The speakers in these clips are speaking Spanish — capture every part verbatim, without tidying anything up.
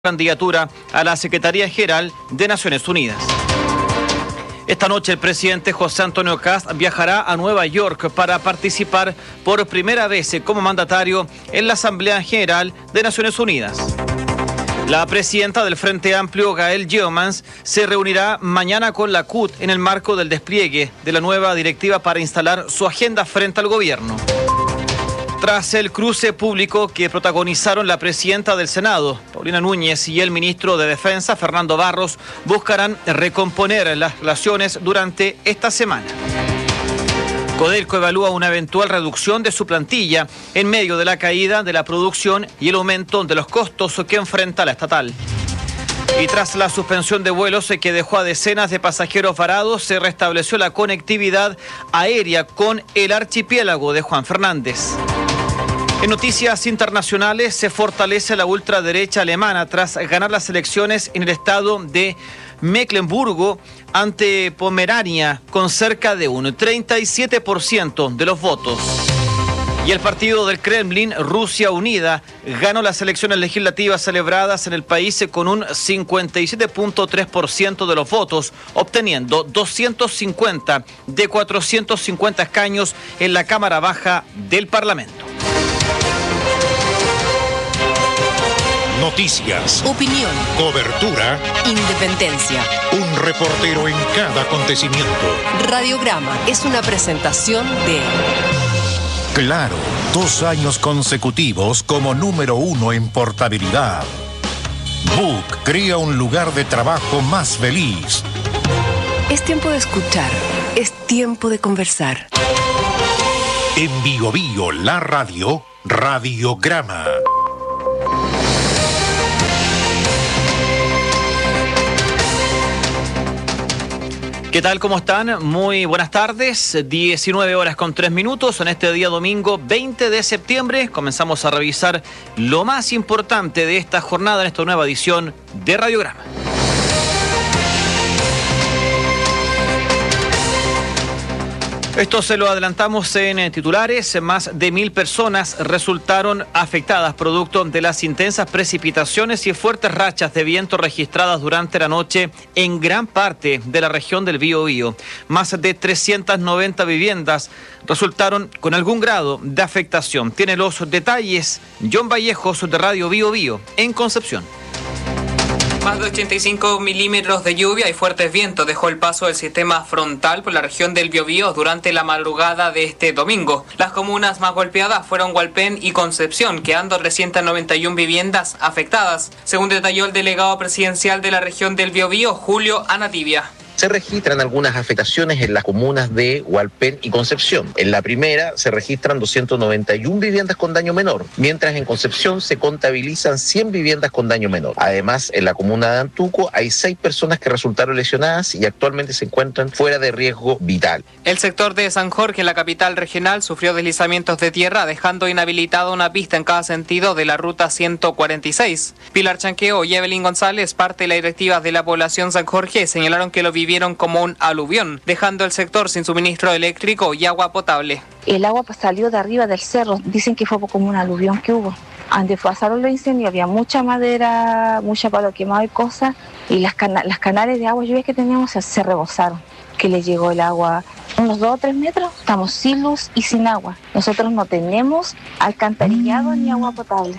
candidatura a la Secretaría General de Naciones Unidas. Esta noche el presidente José Antonio Kast viajará a Nueva York para participar por primera vez como mandatario en la Asamblea General de Naciones Unidas. La presidenta del Frente Amplio, Gael Geomans, se reunirá mañana con la C U T en el marco del despliegue de la nueva directiva para instalar su agenda frente al gobierno. Tras el cruce público que protagonizaron la presidenta del Senado, Paulina Núñez, y el ministro de Defensa, Fernando Barros, buscarán recomponer las relaciones durante esta semana. Codelco evalúa una eventual reducción de su plantilla en medio de la caída de la producción y el aumento de los costos que enfrenta la estatal. Y tras la suspensión de vuelos que dejó a decenas de pasajeros varados, se restableció la conectividad aérea con el archipiélago de Juan Fernández. En noticias internacionales, se fortalece la ultraderecha alemana tras ganar las elecciones en el estado de Mecklemburgo ante Pomerania con cerca de un treinta y siete por ciento de los votos. Y el partido del Kremlin, Rusia Unida, ganó las elecciones legislativas celebradas en el país con un cincuenta y siete punto tres por ciento de los votos, obteniendo doscientos cincuenta de cuatrocientos cincuenta escaños en la Cámara Baja del Parlamento. Noticias, opinión, cobertura, independencia. Un reportero en cada acontecimiento. Radiograma es una presentación de Claro, dos años consecutivos como número uno en portabilidad. Book crea un lugar de trabajo más feliz. Es tiempo de escuchar, es tiempo de conversar. En Bio Bio, la radio, Radiograma. ¿Qué tal? ¿Cómo están? Muy buenas tardes. diecinueve horas con tres minutos. En este día domingo veinte de septiembre comenzamos a revisar lo más importante de esta jornada en esta nueva edición de Radiograma. Esto se lo adelantamos en titulares. Más de mil personas resultaron afectadas producto de las intensas precipitaciones y fuertes rachas de viento registradas durante la noche en gran parte de la región del Biobío. Más de trescientas noventa viviendas resultaron con algún grado de afectación. Tiene los detalles John Vallejos de Radio Biobío en Concepción. Más de ochenta y cinco milímetros de lluvia y fuertes vientos dejó el paso del sistema frontal por la región del Biobío durante la madrugada de este domingo. Las comunas más golpeadas fueron Hualpén y Concepción, quedando trescientas noventa y una viviendas afectadas, según detalló el delegado presidencial de la región del Biobío, Julio Anatibia. Se registran algunas afectaciones en las comunas de Hualpén y Concepción. En la primera se registran doscientas noventa y una viviendas con daño menor, mientras en Concepción se contabilizan cien viviendas con daño menor. Además, en la comuna de Antuco hay seis personas que resultaron lesionadas y actualmente se encuentran fuera de riesgo vital. El sector de San Jorge, la capital regional, sufrió deslizamientos de tierra, dejando inhabilitada una pista en cada sentido de la ruta ciento cuarenta y seis. Pilar Chanqueo y Evelyn González, parte de la directiva de la población San Jorge, señalaron que lo vivieron como un aluvión, dejando el sector sin suministro eléctrico y agua potable. El agua salió de arriba del cerro, dicen que fue como un aluvión que hubo. Donde pasaron los incendios había mucha madera, mucha palo quemado y cosas, y las, cana- las canales de agua lluvia que teníamos se, se rebosaron, que le llegó el agua unos dos o tres metros, estamos sin luz y sin agua. Nosotros no tenemos alcantarillado ni agua potable.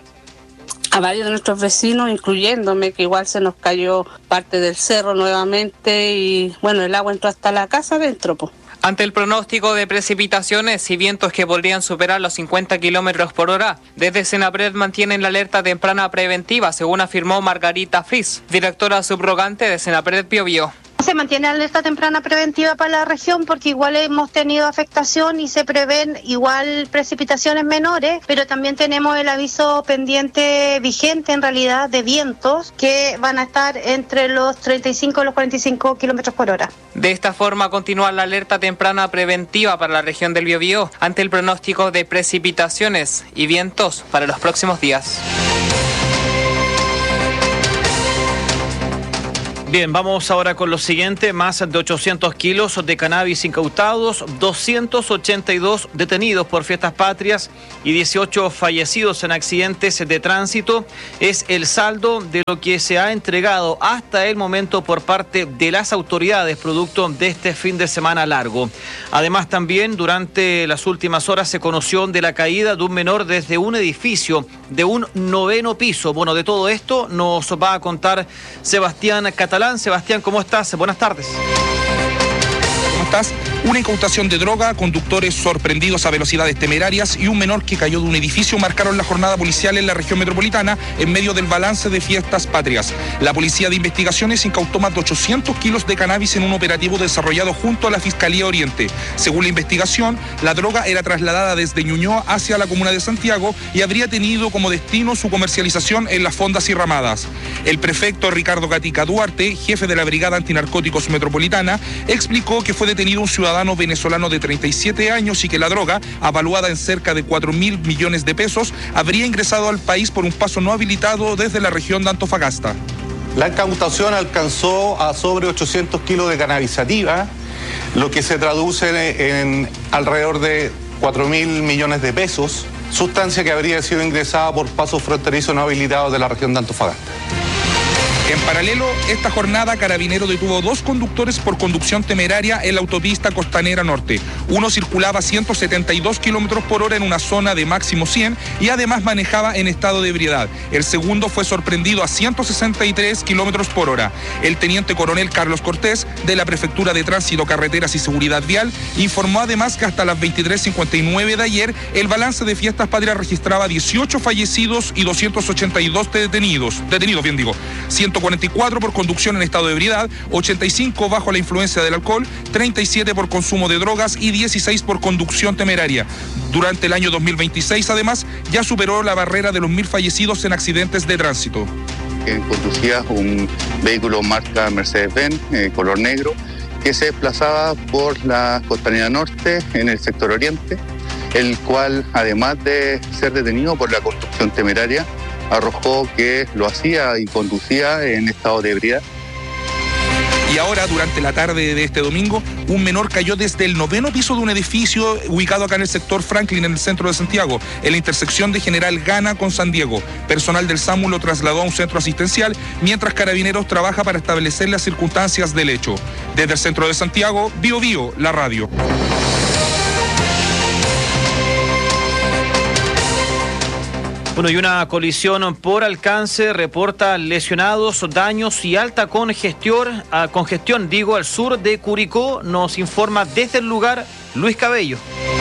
A varios de nuestros vecinos, incluyéndome, que igual se nos cayó parte del cerro nuevamente y bueno, el agua entró hasta la casa adentro, pues. Ante el pronóstico de precipitaciones y vientos que podrían superar los cincuenta kilómetros por hora, desde Senapred mantienen la alerta temprana preventiva, según afirmó Margarita Fris, directora subrogante de Senapred Biobío. Se mantiene alerta temprana preventiva para la región porque igual hemos tenido afectación y se prevén igual precipitaciones menores, pero también tenemos el aviso pendiente vigente en realidad de vientos que van a estar entre los treinta y cinco y los cuarenta y cinco kilómetros por hora. De esta forma continúa la alerta temprana preventiva para la región del Biobío ante el pronóstico de precipitaciones y vientos para los próximos días. Bien, vamos ahora con lo siguiente. Más de ochocientos kilos de cannabis incautados, doscientos ochenta y dos detenidos por fiestas patrias y dieciocho fallecidos en accidentes de tránsito. Es el saldo de lo que se ha entregado hasta el momento por parte de las autoridades, producto de este fin de semana largo. Además, también durante las últimas horas se conoció de la caída de un menor desde un edificio de un noveno piso. Bueno, de todo esto nos va a contar Sebastián Catalán. Sebastián, ¿cómo estás? Buenas tardes. ¿Cómo estás? Una incautación de droga, conductores sorprendidos a velocidades temerarias y un menor que cayó de un edificio marcaron la jornada policial en la región metropolitana en medio del balance de fiestas patrias. La Policía de Investigaciones incautó más de ochocientos kilos de cannabis en un operativo desarrollado junto a la Fiscalía Oriente. Según la investigación, la droga era trasladada desde Ñuñoa hacia la comuna de Santiago y habría tenido como destino su comercialización en las fondas y ramadas. El prefecto Ricardo Gatica Duarte, jefe de la Brigada Antinarcóticos Metropolitana, explicó que fue detenido un ciudadano venezolano de treinta y siete años y que la droga, avaluada en cerca de cuatro mil millones de pesos, habría ingresado al país por un paso no habilitado desde la región de Antofagasta. La incautación alcanzó a sobre ochocientos kilos de cannabis sativa, lo que se traduce en alrededor de cuatro mil millones de pesos, sustancia que habría sido ingresada por pasos fronterizos no habilitados de la región de Antofagasta. En paralelo, esta jornada Carabinero detuvo dos conductores por conducción temeraria en la autopista Costanera Norte. Uno circulaba a ciento setenta y dos kilómetros por hora en una zona de máximo cien y además manejaba en estado de ebriedad. El segundo fue sorprendido a ciento sesenta y tres kilómetros por hora. El teniente coronel Carlos Cortés, de la Prefectura de Tránsito, Carreteras y Seguridad Vial, informó además que hasta las veintitrés cincuenta y nueve de ayer el balance de fiestas patrias registraba dieciocho fallecidos y doscientos ochenta y dos detenidos, detenidos, bien digo, ciento cuarenta y cuatro por conducción en estado de ebriedad, ochenta y cinco bajo la influencia del alcohol, treinta y siete por consumo de drogas y dieciséis por conducción temeraria. Durante el año dos mil veintiséis, además, ya superó la barrera de los mil fallecidos en accidentes de tránsito. Eh, conducía un vehículo marca Mercedes-Benz, eh, color negro, que se desplazaba por la Costanera Norte en el sector oriente, el cual, además de ser detenido por la conducción temeraria, arrojó que lo hacía y conducía en estado de ebriedad. Y ahora, durante la tarde de este domingo, un menor cayó desde el noveno piso de un edificio ubicado acá en el sector Franklin, en el centro de Santiago, en la intersección de General Gana con San Diego. Personal del SAMU lo trasladó a un centro asistencial, mientras Carabineros trabaja para establecer las circunstancias del hecho. Desde el centro de Santiago, Bio Bio, la radio. Bueno, y una colisión por alcance reporta lesionados, daños y alta congestión, uh, congestión, digo, al sur de Curicó. Nos informa desde el lugar Luis Cabello.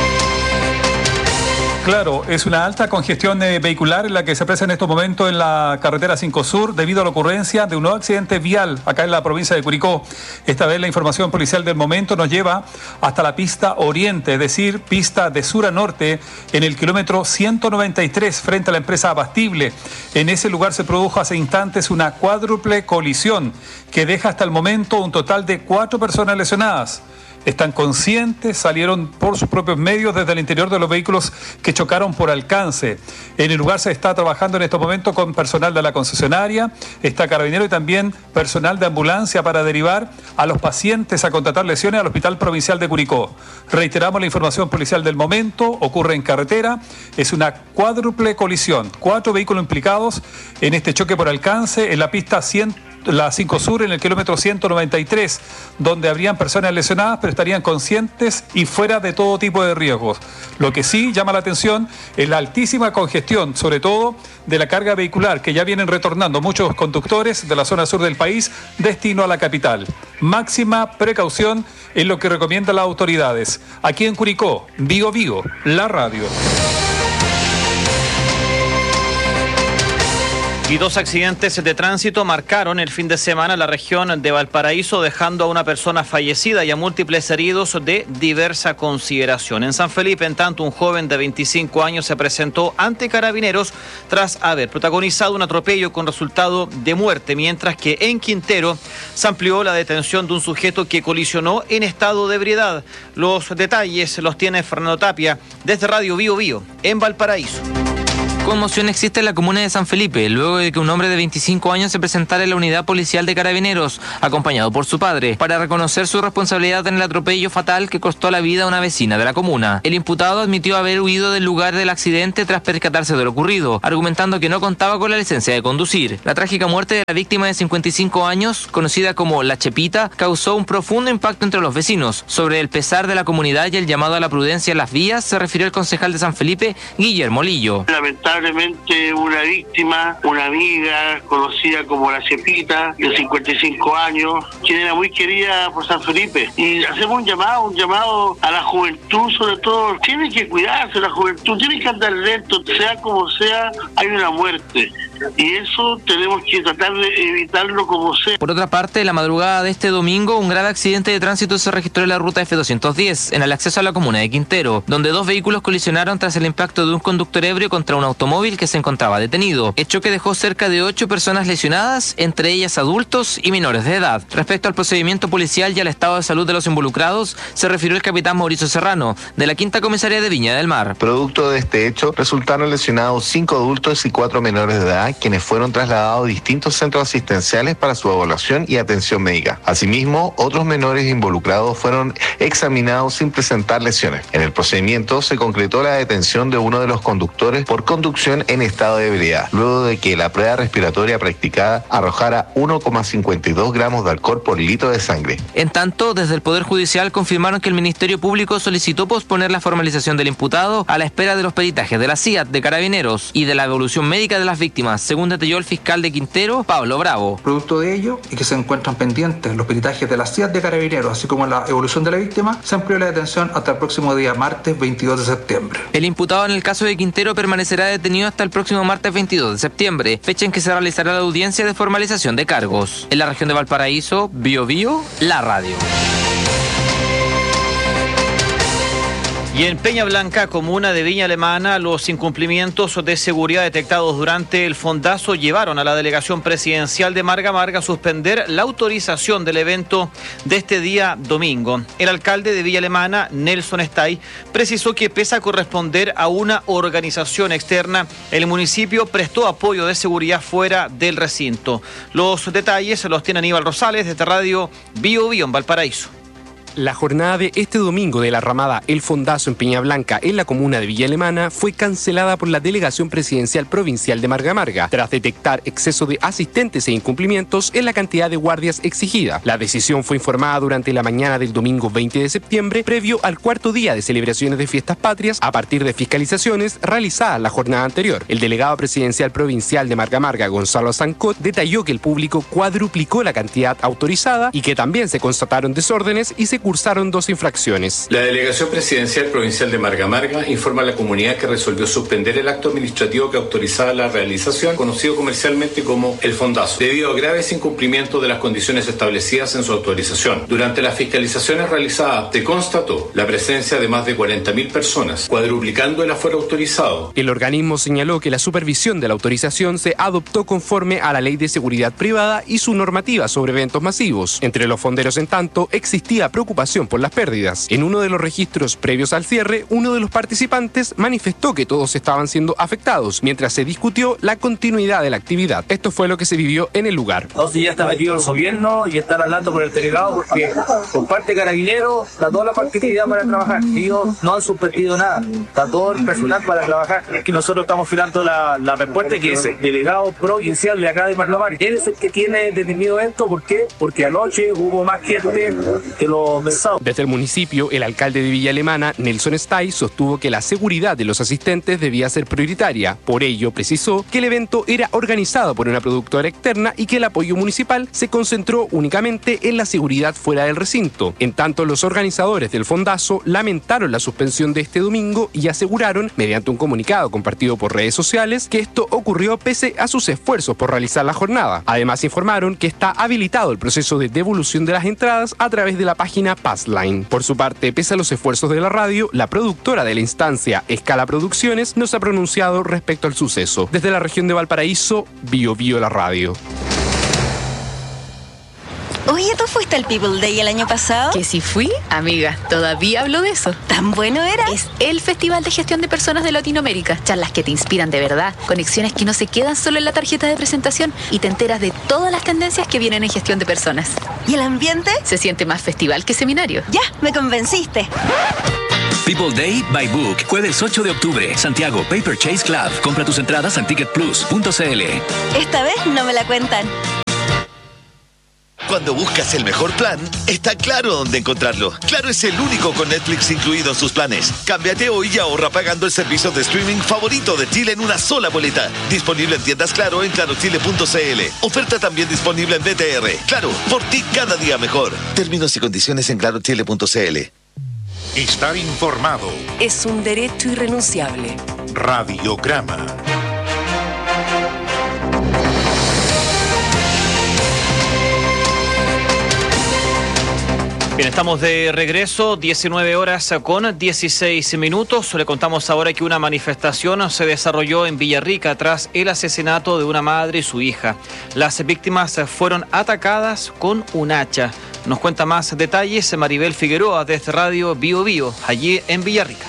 Claro, es una alta congestión eh, vehicular la que se aprecia en estos momentos en la carretera cinco Sur debido a la ocurrencia de un nuevo accidente vial acá en la provincia de Curicó. Esta vez la información policial del momento nos lleva hasta la pista oriente, es decir, pista de sur a norte, en el kilómetro ciento noventa y tres frente a la empresa Abastible. En ese lugar se produjo hace instantes una cuádruple colisión que deja hasta el momento un total de cuatro personas lesionadas. Están conscientes, salieron por sus propios medios desde el interior de los vehículos que chocaron por alcance. En el lugar se está trabajando en estos momentos con personal de la concesionaria, está Carabinero y también personal de ambulancia para derivar a los pacientes a contratar lesiones al Hospital Provincial de Curicó. Reiteramos la información policial del momento, ocurre en carretera, es una cuádruple colisión, cuatro vehículos implicados en este choque por alcance en la pista cien. La cinco Sur en el kilómetro ciento noventa y tres, donde habrían personas lesionadas, pero estarían conscientes y fuera de todo tipo de riesgos. Lo que sí llama la atención es la altísima congestión, sobre todo de la carga vehicular, que ya vienen retornando muchos conductores de la zona sur del país, destino a la capital. Máxima precaución es lo que recomiendan las autoridades. Aquí en Curicó, Vigo Vigo, la radio. Y dos accidentes de tránsito marcaron el fin de semana la región de Valparaíso, dejando a una persona fallecida y a múltiples heridos de diversa consideración. En San Felipe, en tanto, un joven de veinticinco años se presentó ante Carabineros tras haber protagonizado un atropello con resultado de muerte, mientras que en Quintero se amplió la detención de un sujeto que colisionó en estado de ebriedad. Los detalles los tiene Fernando Tapia desde Radio Bio Bio en Valparaíso. Conmoción existe en la comuna de San Felipe, luego de que un hombre de veinticinco años se presentara en la unidad policial de Carabineros, acompañado por su padre, para reconocer su responsabilidad en el atropello fatal que costó la vida a una vecina de la comuna. El imputado admitió haber huido del lugar del accidente tras percatarse de lo ocurrido, argumentando que no contaba con la licencia de conducir. La trágica muerte de la víctima de cincuenta y cinco años, conocida como La Chepita, causó un profundo impacto entre los vecinos. Sobre el pesar de la comunidad y el llamado a la prudencia en las vías, se refirió el concejal de San Felipe, Guillermo Lillo. Lamentablemente una víctima, una amiga conocida como La Chepita, de cincuenta y cinco años, quien era muy querida por San Felipe. Y hacemos un llamado, un llamado a la juventud sobre todo. Tiene que cuidarse la juventud, tiene que andar lento, sea como sea, hay una muerte. Y eso tenemos que tratar de evitarlo como sea. Por otra parte, la madrugada de este domingo, un grave accidente de tránsito se registró en la ruta F doscientos diez, en el acceso a la comuna de Quintero, donde dos vehículos colisionaron tras el impacto de un conductor ebrio contra un automóvil que se encontraba detenido, hecho que dejó cerca de ocho personas lesionadas, entre ellas adultos y menores de edad. Respecto al procedimiento policial y al estado de salud de los involucrados, se refirió el capitán Mauricio Serrano, de la Quinta Comisaría de Viña del Mar. Producto de este hecho, resultaron lesionados cinco adultos y cuatro menores de edad, quienes fueron trasladados a distintos centros asistenciales para su evaluación y atención médica. Asimismo, otros menores involucrados fueron examinados sin presentar lesiones. En el procedimiento se concretó la detención de uno de los conductores por conducción en estado de ebriedad, luego de que la prueba respiratoria practicada arrojara uno coma cincuenta y dos gramos de alcohol por litro de sangre. En tanto, desde el Poder Judicial confirmaron que el Ministerio Público solicitó posponer la formalización del imputado a la espera de los peritajes de la C I A T de Carabineros y de la evolución médica de las víctimas, según detalló el fiscal de Quintero, Pablo Bravo. Producto de ello, y que se encuentran pendientes los peritajes de la C I A T de Carabineros, así como la evolución de la víctima, se amplió la detención hasta el próximo día martes veintidós de septiembre. El imputado en el caso de Quintero permanecerá detenido hasta el próximo martes veintidós de septiembre, fecha en que se realizará la audiencia de formalización de cargos. En la región de Valparaíso, Bio Bio, la radio. Y en Peña Blanca, comuna de Viña Alemana, los incumplimientos de seguridad detectados durante el fondazo llevaron a la delegación presidencial de Marga Marga a suspender la autorización del evento de este día domingo. El alcalde de Villa Alemana, Nelson Stay, precisó que pese a corresponder a una organización externa, el municipio prestó apoyo de seguridad fuera del recinto. Los detalles los tiene Aníbal Rosales desde Radio Bio Bio en Valparaíso. La jornada de este domingo de la ramada El Fondazo en Peña Blanca, en la comuna de Villa Alemana, fue cancelada por la Delegación Presidencial Provincial de Marga Marga, tras detectar exceso de asistentes e incumplimientos en la cantidad de guardias exigida. La decisión fue informada durante la mañana del domingo veinte de septiembre, previo al cuarto día de celebraciones de fiestas patrias, a partir de fiscalizaciones realizadas la jornada anterior. El delegado presidencial provincial de Marga Marga, Gonzalo Zancot, detalló que el público cuadruplicó la cantidad autorizada y que también se constataron desórdenes y se cursaron dos infracciones. La Delegación Presidencial Provincial de Marga Marga informa a la comunidad que resolvió suspender el acto administrativo que autorizaba la realización, conocido comercialmente como El Fondazo, debido a graves incumplimientos de las condiciones establecidas en su autorización. Durante las fiscalizaciones realizadas, se constató la presencia de más de cuarenta mil personas, cuadruplicando el aforo autorizado. El organismo señaló que la supervisión de la autorización se adoptó conforme a la Ley de Seguridad Privada y su normativa sobre eventos masivos. Entre los fonderos, en tanto, existía preocupación por las pérdidas. En uno de los registros previos al cierre, uno de los participantes manifestó que todos estaban siendo afectados, mientras se discutió la continuidad de la actividad. Esto fue lo que se vivió en el lugar. Entonces ya está metido el gobierno y están hablando con el delegado porque por parte de Carabineros está toda la participación para trabajar. Ellos no han suspendido nada. Está todo el personal para trabajar. Es que nosotros estamos filando la, la respuesta que es el delegado provincial de acá de Marga Marga. Él es el que tiene detenido esto. ¿Por qué? Porque anoche hubo más gente que los Desde el municipio, el alcalde de Villa Alemana, Nelson Stay, sostuvo que la seguridad de los asistentes debía ser prioritaria. Por ello, precisó que el evento era organizado por una productora externa y que el apoyo municipal se concentró únicamente en la seguridad fuera del recinto. En tanto, los organizadores del Fondazo lamentaron la suspensión de este domingo y aseguraron, mediante un comunicado compartido por redes sociales, que esto ocurrió pese a sus esfuerzos por realizar la jornada. Además, informaron que está habilitado el proceso de devolución de las entradas a través de la página Passline. Por su parte, pese a los esfuerzos de la radio, la productora de la instancia, Escala Producciones, no se ha pronunciado respecto al suceso. Desde la región de Valparaíso, Bio Bio la radio. Oye, ¿tú fuiste al People Day el año pasado? Que si fui, amiga, todavía hablo de eso. ¿Tan bueno era? Es el Festival de Gestión de Personas de Latinoamérica. Charlas que te inspiran de verdad, conexiones que no se quedan solo en la tarjeta de presentación y te enteras de todas las tendencias que vienen en gestión de personas. ¿Y el ambiente? Se siente más festival que seminario. Ya, me convenciste. People Day by Book, jueves ocho de octubre, Santiago Paper Chase Club. Compra tus entradas en ticket plus punto c l. Esta vez no me la cuentan. Cuando buscas el mejor plan, está claro dónde encontrarlo. Claro es el único con Netflix incluido en sus planes. Cámbiate hoy y ahorra pagando el servicio de streaming favorito de Chile en una sola boleta. Disponible en tiendas Claro en claro chile punto c l. Oferta también disponible en B T R. Claro, por ti cada día mejor. Términos y condiciones en claro chile punto c l. Estar informado es un derecho irrenunciable. Radiograma. Bien, estamos de regreso, diecinueve horas con dieciséis minutos. Le contamos ahora que una manifestación se desarrolló en Villarrica tras el asesinato de una madre y su hija. Las víctimas fueron atacadas con un hacha. Nos cuenta más detalles Maribel Figueroa desde Radio Bio Bio, allí en Villarrica.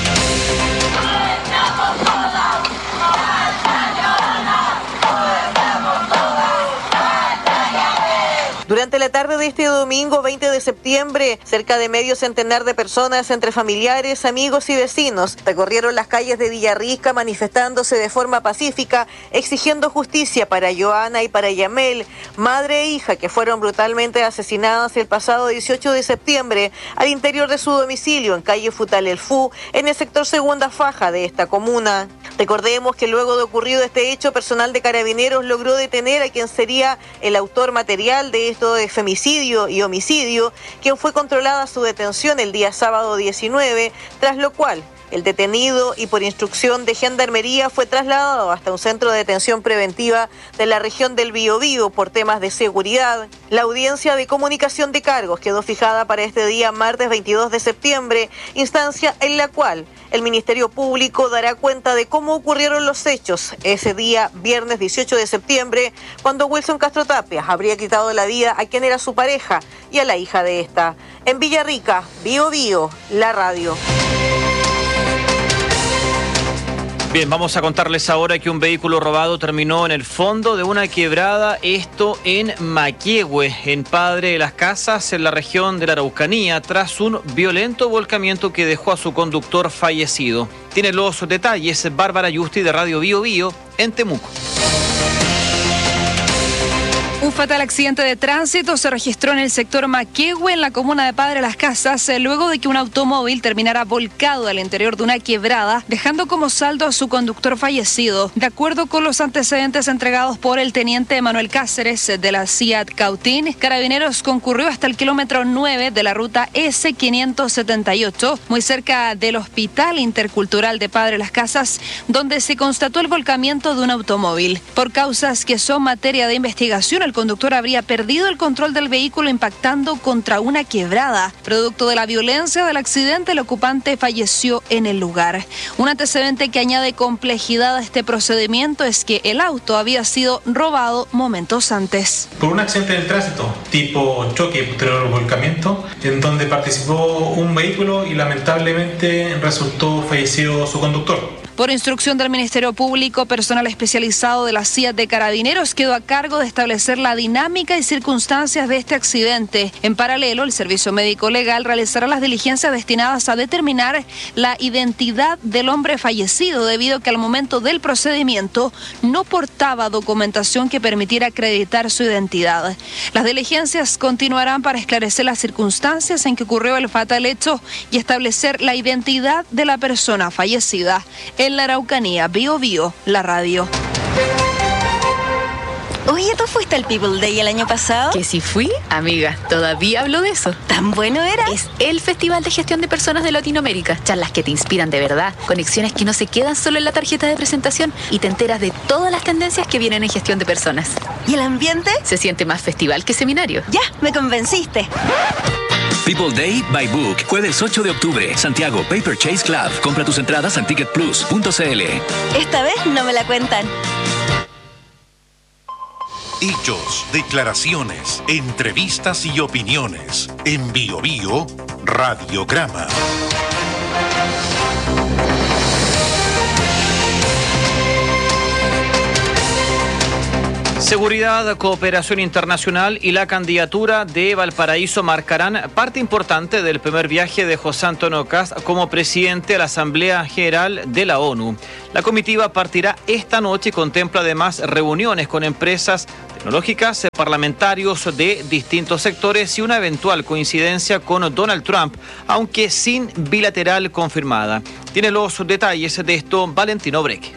Durante la tarde de este domingo veinte de septiembre, cerca de medio centenar de personas entre familiares, amigos y vecinos recorrieron las calles de Villarrica manifestándose de forma pacífica, exigiendo justicia para Joana y para Yamel, madre e hija que fueron brutalmente asesinadas el pasado dieciocho de septiembre al interior de su domicilio en calle Futal El Fu, en el sector Segunda Faja de esta comuna. Recordemos que luego de ocurrido este hecho, personal de Carabineros logró detener a quien sería el autor material de esto de femicidio y homicidio, quien fue controlada su detención el día sábado diecinueve, tras lo cual el detenido y por instrucción de Gendarmería fue trasladado hasta un centro de detención preventiva de la región del Biobío por temas de seguridad. La audiencia de comunicación de cargos quedó fijada para este día martes veintidós de septiembre, instancia en la cual el Ministerio Público dará cuenta de cómo ocurrieron los hechos ese día viernes dieciocho de septiembre, cuando Wilson Castro Tapia habría quitado la vida a quien era su pareja y a la hija de esta. En Villarrica, Bio Bio, la radio. Bien, vamos a contarles ahora que un vehículo robado terminó en el fondo de una quebrada, esto en Maquehue, en Padre de las Casas, en la región de la Araucanía, tras un violento volcamiento que dejó a su conductor fallecido. Tiene los detalles Bárbara Yusti de Radio Bio Bio en Temuco. Un fatal accidente de tránsito se registró en el sector Maquehue, en la comuna de Padre Las Casas, luego de que un automóvil terminara volcado al interior de una quebrada, dejando como saldo a su conductor fallecido. De acuerdo con los antecedentes entregados por el teniente Manuel Cáceres de la C I A T Cautín, Carabineros concurrió hasta el kilómetro nueve de la ruta S quinientos setenta y ocho, muy cerca del Hospital Intercultural de Padre Las Casas, donde se constató el volcamiento de un automóvil. Por causas que son materia de investigación, el conductor habría perdido el control del vehículo impactando contra una quebrada. Producto de la violencia del accidente, el ocupante falleció en el lugar. Un antecedente que añade complejidad a este procedimiento es que el auto había sido robado momentos antes. Por un accidente de tránsito, tipo choque posterior al volcamiento, en donde participó un vehículo y lamentablemente resultó fallecido su conductor. Por instrucción del Ministerio Público, personal especializado de la C I A T de Carabineros quedó a cargo de establecer la dinámica y circunstancias de este accidente. En paralelo, el Servicio Médico Legal realizará las diligencias destinadas a determinar la identidad del hombre fallecido, debido a que al momento del procedimiento no portaba documentación que permitiera acreditar su identidad. Las diligencias continuarán para esclarecer las circunstancias en que ocurrió el fatal hecho y establecer la identidad de la persona fallecida. En la Araucanía, Bio Bio, la radio. Oye, ¿tú fuiste al People Day el año pasado? Que si fui, amiga, todavía hablo de eso. ¿Tan bueno era? Es el Festival de Gestión de Personas de Latinoamérica. Charlas que te inspiran de verdad, conexiones que no se quedan solo en la tarjeta de presentación y te enteras de todas las tendencias que vienen en gestión de personas. ¿Y el ambiente? Se siente más festival que seminario. Ya, me convenciste. People Day by Book, jueves ocho de octubre, Santiago Paper Chase Club. Compra tus entradas en ticket plus punto c l. Esta vez no me la cuentan. Hechos, declaraciones, entrevistas y opiniones. En Bio Bio, Radiograma. Seguridad, cooperación internacional y la candidatura de Valparaíso marcarán parte importante del primer viaje de José Antonio Kast como presidente a la Asamblea General de la ONU. La comitiva partirá esta noche y contempla además reuniones con empresas tecnológicas, parlamentarios de distintos sectores y una eventual coincidencia con Donald Trump, aunque sin bilateral confirmada. Tiene los detalles de esto Valentino Breque.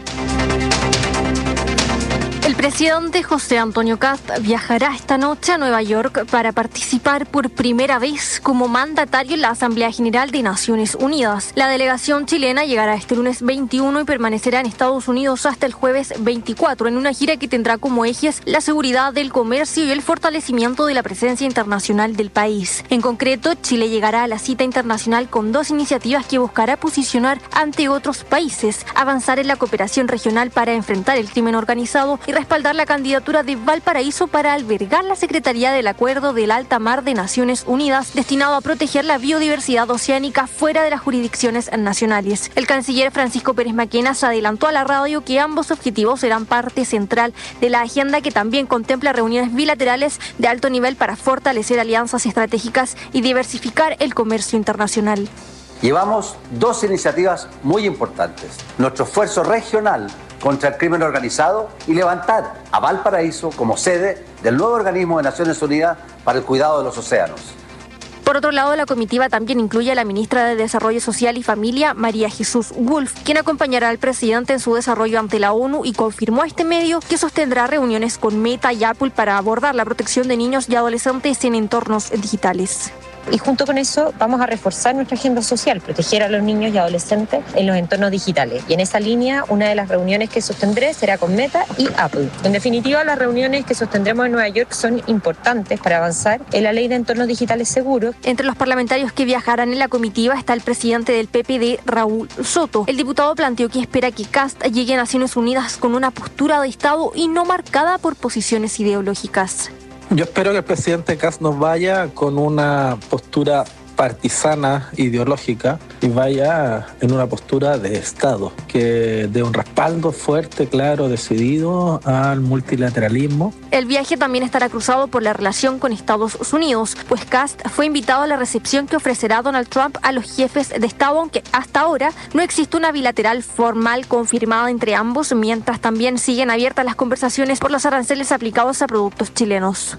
El presidente José Antonio Kast viajará esta noche a Nueva York para participar por primera vez como mandatario en la Asamblea General de Naciones Unidas. La delegación chilena llegará este lunes veintiuno y permanecerá en Estados Unidos hasta el jueves veinticuatro en una gira que tendrá como ejes la seguridad del comercio y el fortalecimiento de la presencia internacional del país. En concreto, Chile llegará a la cita internacional con dos iniciativas que buscará posicionar ante otros países, avanzar en la cooperación regional para enfrentar el crimen organizado y respaldar la candidatura de Valparaíso para albergar la Secretaría del Acuerdo del Alta Mar de Naciones Unidas, destinado a proteger la biodiversidad oceánica fuera de las jurisdicciones nacionales. El canciller Francisco Pérez Maquenas adelantó a la radio que ambos objetivos serán parte central de la agenda, que también contempla reuniones bilaterales de alto nivel para fortalecer alianzas estratégicas y diversificar el comercio internacional. Llevamos dos iniciativas muy importantes. Nuestro esfuerzo regional contra el crimen organizado y levantar a Valparaíso como sede del nuevo organismo de Naciones Unidas para el cuidado de los océanos. Por otro lado, la comitiva también incluye a la ministra de Desarrollo Social y Familia, María Jesús Wolf, quien acompañará al presidente en su desarrollo ante la ONU y confirmó a este medio que sostendrá reuniones con Meta y Apple para abordar la protección de niños y adolescentes en entornos digitales. Y junto con eso vamos a reforzar nuestra agenda social, proteger a los niños y adolescentes en los entornos digitales. Y en esa línea, una de las reuniones que sostendré será con Meta y Apple. En definitiva, las reuniones que sostendremos en Nueva York son importantes para avanzar en la ley de entornos digitales seguros. Entre los parlamentarios que viajarán en la comitiva está el presidente del P P D, Raúl Soto. El diputado planteó que espera que Kast llegue a Naciones Unidas con una postura de Estado y no marcada por posiciones ideológicas. Yo espero que el presidente Kast nos vaya con una postura partisana, ideológica, y vaya en una postura de Estado, que dé un respaldo fuerte, claro, decidido al multilateralismo. El viaje también estará cruzado por la relación con Estados Unidos, pues Kast fue invitado a la recepción que ofrecerá Donald Trump a los jefes de Estado, aunque hasta ahora no existe una bilateral formal confirmada entre ambos, mientras también siguen abiertas las conversaciones por los aranceles aplicados a productos chilenos.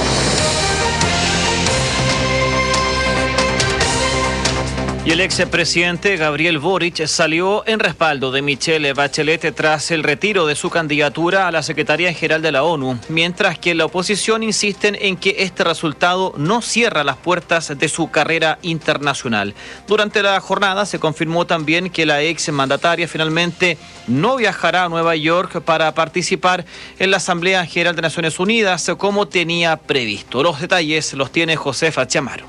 Y el expresidente Gabriel Boric salió en respaldo de Michelle Bachelet tras el retiro de su candidatura a la Secretaría General de la ONU, mientras que la oposición insiste en que este resultado no cierra las puertas de su carrera internacional. Durante la jornada se confirmó también que la ex mandataria finalmente no viajará a Nueva York para participar en la Asamblea General de Naciones Unidas como tenía previsto. Los detalles los tiene Josefa Chamaro.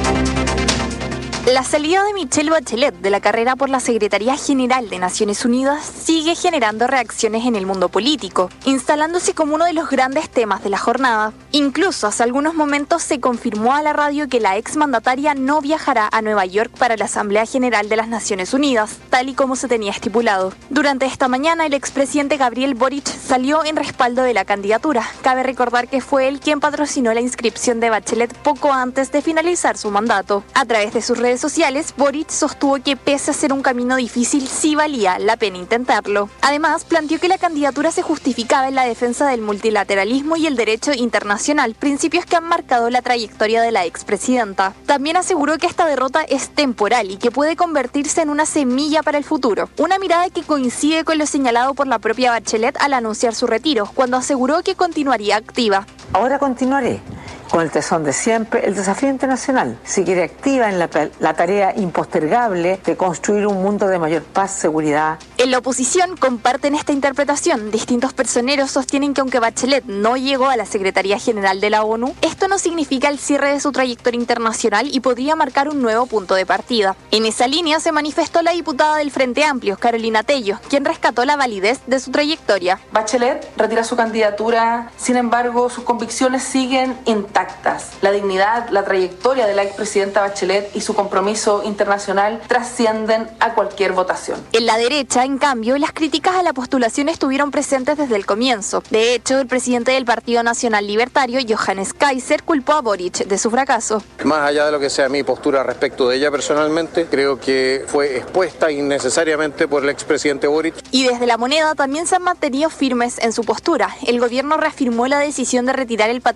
La salida de Michelle Bachelet de la carrera por la Secretaría General de Naciones Unidas sigue generando reacciones en el mundo político, instalándose como uno de los grandes temas de la jornada. Incluso hace algunos momentos se confirmó a la radio que la exmandataria no viajará a Nueva York para la Asamblea General de las Naciones Unidas, tal y como se tenía estipulado. Durante esta mañana, el expresidente Gabriel Boric salió en respaldo de la candidatura. Cabe recordar que fue él quien patrocinó la inscripción de Bachelet poco antes de finalizar su mandato. A través de sus redes sociales, Boric sostuvo que pese a ser un camino difícil, sí valía la pena intentarlo. Además, planteó que la candidatura se justificaba en la defensa del multilateralismo y el derecho internacional, principios que han marcado la trayectoria de la expresidenta. También aseguró que esta derrota es temporal y que puede convertirse en una semilla para el futuro. Una mirada que coincide con lo señalado por la propia Bachelet al anunciar su retiro, cuando aseguró que continuaría activa. Ahora continuaré con el tesón de siempre, el desafío internacional. Seguiré activa en la, la tarea impostergable de construir un mundo de mayor paz, seguridad. En la oposición comparten esta interpretación. Distintos personeros sostienen que aunque Bachelet no llegó a la Secretaría General de la ONU, esto esto no significa el cierre de su trayectoria internacional y podría marcar un nuevo punto de partida. En esa línea se manifestó la diputada del Frente Amplio, Carolina Tello, quien rescató la validez de su trayectoria. Bachelet retira su candidatura, sin embargo, sus convicciones siguen intactas. La dignidad, la trayectoria de la expresidenta Bachelet y su compromiso internacional trascienden a cualquier votación. En la derecha, en cambio, las críticas a la postulación estuvieron presentes desde el comienzo. De hecho, el presidente del Partido Nacional Libertario, Johannes Kaiser, culpó a Boric de su fracaso. Más allá de lo que sea mi postura respecto de ella personalmente, creo que fue expuesta innecesariamente por el expresidente Boric. Y desde La Moneda también se han mantenido firmes en su postura. El gobierno reafirmó la decisión de retirar el patrocinio